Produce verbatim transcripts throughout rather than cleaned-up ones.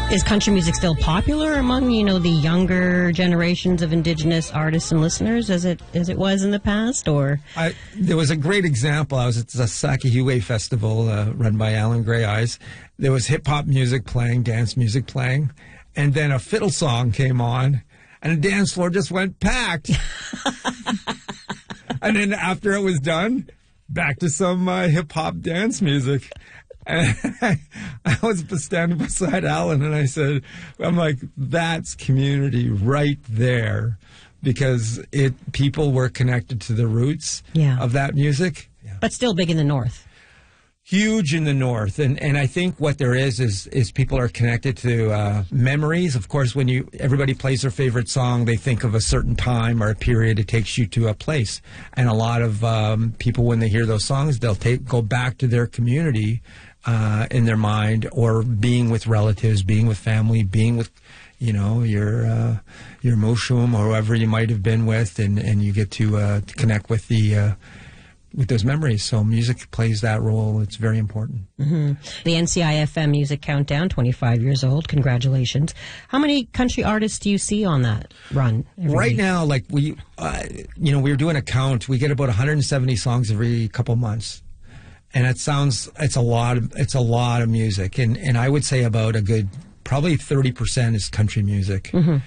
Is country music still popular among, you know, the younger generations of Indigenous artists and listeners as it as it was in the past? Or I, there was a great example. I was at the Sakihiwe Festival uh, run by Alan Grey Eyes. There was hip-hop music playing, dance music playing, and then a fiddle song came on, and the dance floor just went packed. And then after it was done, back to some uh, hip-hop dance music. And I, I was standing beside Alan, and I said, I'm like, that's community right there, because it people were connected to the roots yeah. of that music. Yeah. But still big in the North. Huge in the North. And and I think what there is is is people are connected to uh, memories. Of course, when you everybody plays their favorite song, they think of a certain time or a period. It takes you to a place. And a lot of um, people, when they hear those songs, they'll take go back to their community Uh, in their mind, or being with relatives, being with family, being with, you know, your uh, your moshum or whoever you might have been with, and, and you get to, uh, to connect with the uh, with those memories. So music plays that role. It's very important. Mm-hmm. The N C I F M Music Countdown, twenty-five years old. Congratulations. How many country artists do you see on that run? Right week? now, like we, uh, you know, we were doing a count. We get about one hundred seventy songs every couple months. And it sounds, it's a lot of, it's a lot of music. And, and I would say about a good, probably thirty percent is country music. Mm-hmm.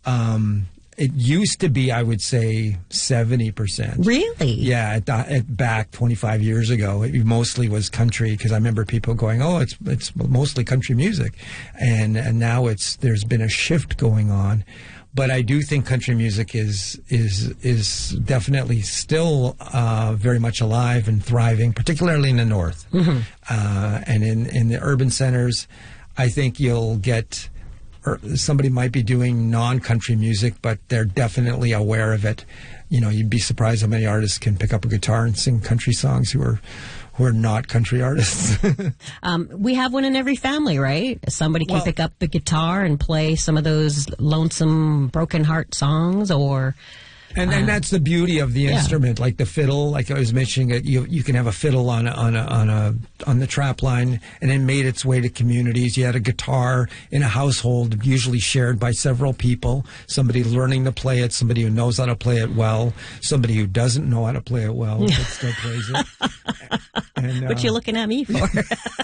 Um, it used to be, I would say, seventy percent. Really? Yeah, at, at back twenty-five years ago, it mostly was country, because I remember people going, oh, it's it's mostly country music. And, and now it's, there's been a shift going on. But I do think country music is is is definitely still uh, very much alive and thriving, particularly in the North. Mm-hmm. uh, and in, in the urban centers. I think you'll get or somebody might be doing non-country music, but they're definitely aware of it. You know, you'd be surprised how many artists can pick up a guitar and sing country songs who are who are not country artists. um, we have one in every family, right? Somebody can well, pick up the guitar and play some of those lonesome, broken heart songs, or... And and that's the beauty of the yeah. instrument, like the fiddle. Like I was mentioning, it you you can have a fiddle on a, on a, on a on the trap line, and it made its way to communities. You had a guitar in a household, usually shared by several people. Somebody learning to play it, somebody who knows how to play it well, somebody who doesn't know how to play it well but still plays it. And, what uh, you looking at me for?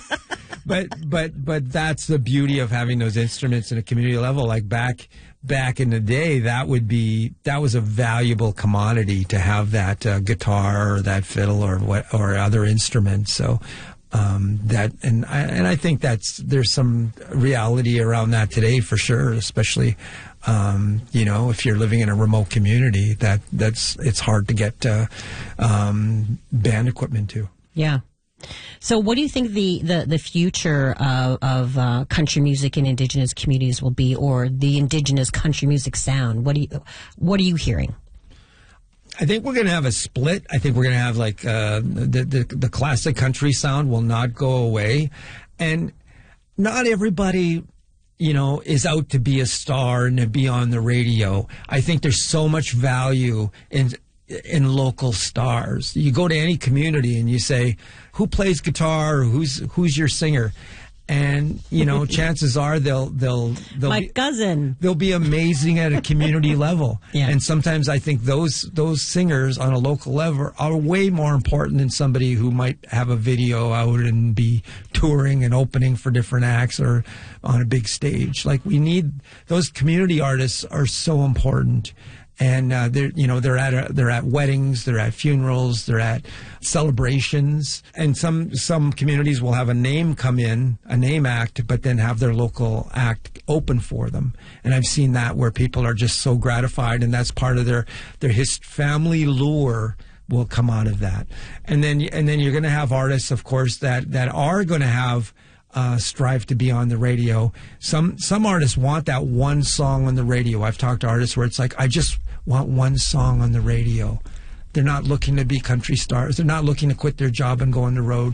but but but that's the beauty of having those instruments in a community level. Like back. Back in the day, that would be that was a valuable commodity to have that uh, guitar or that fiddle or what or other instruments. So um, that and I, and I think that's there's some reality around that today for sure. Especially um, you know if you're living in a remote community, that that's it's hard to get uh, um, band equipment to. Yeah. So what do you think the, the, the future of, of uh, country music in Indigenous communities will be, or the Indigenous country music sound? What do you, what are you hearing? I think we're going to have a split. I think we're going to have like uh, the, the the classic country sound will not go away. And not everybody, you know, is out to be a star and to be on the radio. I think there's so much value in in local stars. You go to any community and you say, who plays guitar? Or who's who's your singer? And you know, chances are they'll they'll they'll my be, cousin. They'll be amazing at a community level. Yeah. And sometimes I think those those singers on a local level are way more important than somebody who might have a video out and be touring and opening for different acts or on a big stage. Like we need those community artists are so important. And uh, they're, you know, they're at a, they're at weddings, they're at funerals, they're at celebrations, and some some communities will have a name come in, a name act, but then have their local act open for them. And I've seen that where people are just so gratified, and that's part of their their his family lure will come out of that. And then and then you're going to have artists, of course, that that are going to have. Uh, strive to be on the radio. Some some artists want that one song on the radio. I've talked to artists where it's like, I just want one song on the radio. They're not looking to be country stars. They're not looking to quit their job and go on the road.